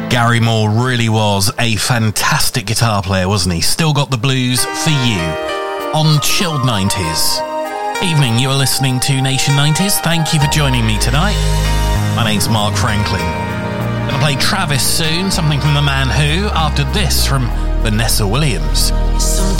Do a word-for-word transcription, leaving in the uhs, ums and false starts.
Gary Moore really was a fantastic guitar player, wasn't he? Still got the blues for you on Chilled nineties. Evening, you are listening to Nation nineties. Thank you for joining me tonight. My name's Mark Franklin. Gonna play Travis soon, something from The Man Who, after this from Vanessa Williams.